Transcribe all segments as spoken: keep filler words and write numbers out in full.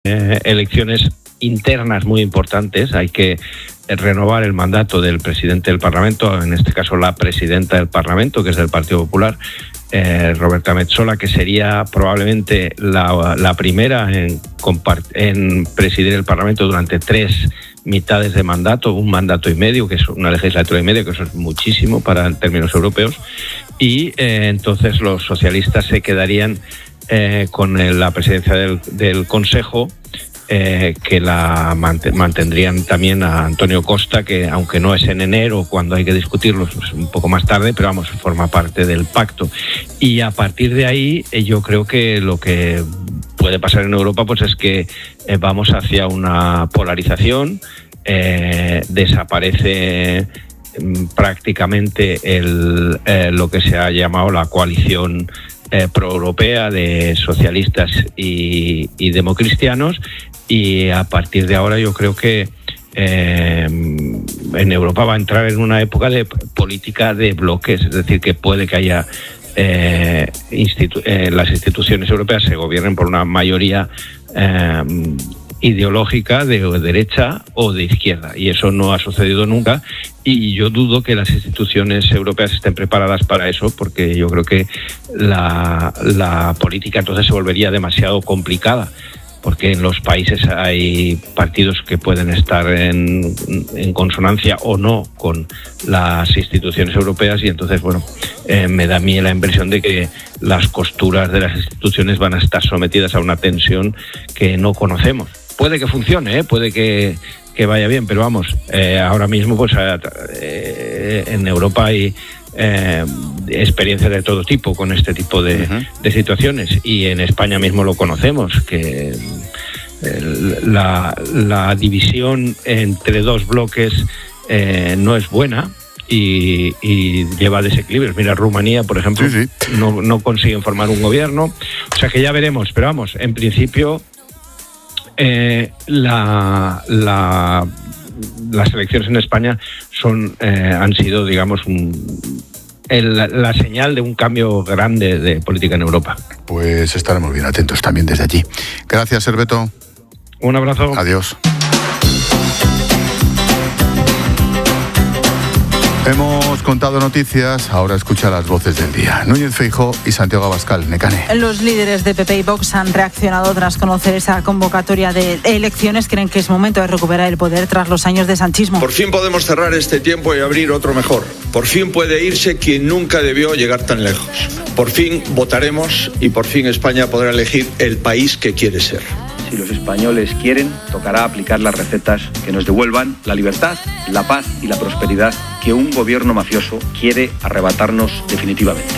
eh, elecciones internas muy importantes. Hay que renovar el mandato del presidente del Parlamento, en este caso la presidenta del Parlamento, que es del Partido Popular, eh, Roberta Metsola, que sería probablemente la, la primera en, en presidir el Parlamento durante tres mitades de mandato, un mandato y medio, que es una legislatura y media, que eso es muchísimo para términos europeos. Y eh, entonces los socialistas se quedarían eh, con la presidencia del, del Consejo, Eh, que la mantendrían también a Antonio Costa, que aunque no es en enero cuando hay que discutirlo, es un poco más tarde, pero vamos, forma parte del pacto. Y a partir de ahí eh, yo creo que lo que puede pasar en Europa pues es que eh, vamos hacia una polarización, eh, desaparece eh, prácticamente el, eh, lo que se ha llamado la coalición eh, proeuropea de socialistas y, y democristianos. Y a partir de ahora yo creo que eh, en Europa va a entrar en una época de política de bloques, es decir, que puede que haya eh, institu- eh, las instituciones europeas se gobiernen por una mayoría eh, ideológica de derecha o de izquierda, y eso no ha sucedido nunca, y yo dudo que las instituciones europeas estén preparadas para eso, porque yo creo que la, la política entonces se volvería demasiado complicada, porque en los países hay partidos que pueden estar en, en consonancia o no con las instituciones europeas, y entonces, bueno, eh, me da a mí la impresión de que las costuras de las instituciones van a estar sometidas a una tensión que no conocemos. Puede que funcione, ¿eh? puede que, que vaya bien, pero vamos, eh, ahora mismo pues eh, en Europa hay Eh, experiencias de todo tipo con este tipo de, uh-huh. de situaciones, y en España mismo lo conocemos, que eh, la, la división entre dos bloques eh, no es buena y, y lleva desequilibrios. Mira, Rumanía, por ejemplo, sí, sí. No, no consiguen formar un gobierno, o sea que ya veremos, pero vamos, en principio eh, la, la las elecciones en España son eh, han sido, digamos, un, el, la señal de un cambio grande de política en Europa. Pues estaremos bien atentos también desde allí. Gracias, Herbeto. Un abrazo. Adiós. Hemos contado noticias, ahora escucha las voces del día. Núñez Feijóo y Santiago Abascal, Necane. Los líderes de P P y Vox han reaccionado tras conocer esa convocatoria de elecciones. Creen que es momento de recuperar el poder tras los años de sanchismo. Por fin podemos cerrar este tiempo y abrir otro mejor. Por fin puede irse quien nunca debió llegar tan lejos. Por fin votaremos y por fin España podrá elegir el país que quiere ser. Si los españoles quieren, tocará aplicar las recetas que nos devuelvan la libertad, la paz y la prosperidad que un gobierno mafioso quiere arrebatarnos definitivamente.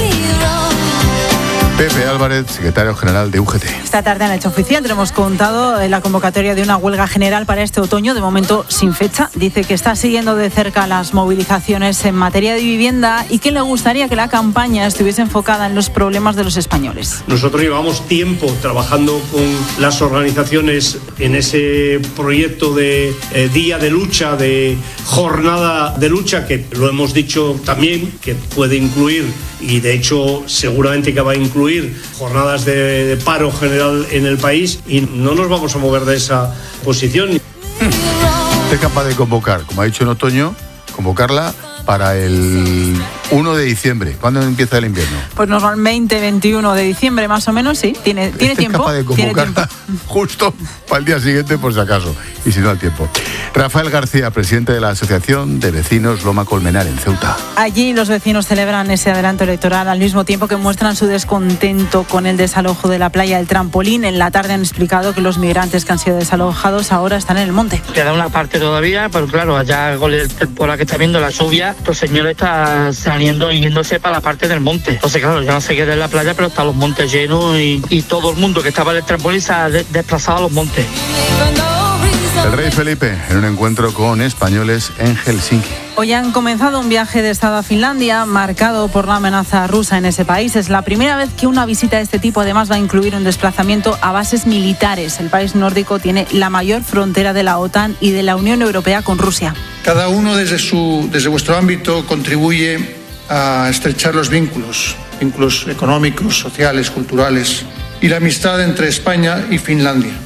Pepe Álvarez, secretario general de U G T. Esta tarde han hecho oficial, te lo hemos contado, la convocatoria de una huelga general para este otoño, de momento sin fecha. Dice que está siguiendo de cerca las movilizaciones en materia de vivienda y que le gustaría que la campaña estuviese enfocada en los problemas de los españoles. Nosotros llevamos tiempo trabajando con las organizaciones en ese proyecto de eh, día de lucha, de jornada de lucha, que lo hemos dicho también, que puede incluir, y de hecho seguramente que va a incluir jornadas de, de paro general en el país, y no nos vamos a mover de esa posición. Usted es capaz de convocar, como ha dicho en otoño, convocarla para el uno de diciembre. ¿Cuándo empieza el invierno? Pues normalmente veintiuno de diciembre, más o menos, sí. Tiene, tiene tiempo. Es capaz de convocarla justo para el día siguiente, por si acaso, y si no al tiempo. Rafael García, presidente de la Asociación de Vecinos Loma Colmenar, en Ceuta. Allí los vecinos celebran ese adelanto electoral al mismo tiempo que muestran su descontento con el desalojo de la playa del Trampolín. En la tarde han explicado que los migrantes que han sido desalojados ahora están en el monte. Queda una parte todavía, pero claro, allá con el temporal que está viendo, la lluvia, los señores están saliendo y yéndose para la parte del monte. Entonces, claro, ya no se queda en la playa, pero están los montes llenos y, y todo el mundo que estaba en el trampolín se ha de, desplazado a los montes. El rey Felipe en un encuentro con españoles en Helsinki. Hoy han comenzado un viaje de Estado a Finlandia marcado por la amenaza rusa en ese país. Es la primera vez que una visita de este tipo además va a incluir un desplazamiento a bases militares. El país nórdico tiene la mayor frontera de la OTAN y de la Unión Europea con Rusia. Cada uno desde, su, desde vuestro ámbito contribuye a estrechar los vínculos, vínculos económicos, sociales, culturales y la amistad entre España y Finlandia.